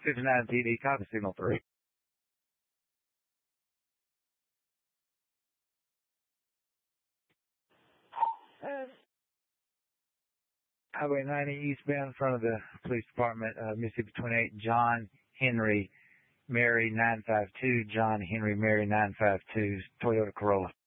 59 TD, copy signal 3. Highway 90 eastbound in front of the police department, Mississippi 28, John Henry Mary 952, John Henry Mary 952, Toyota Corolla.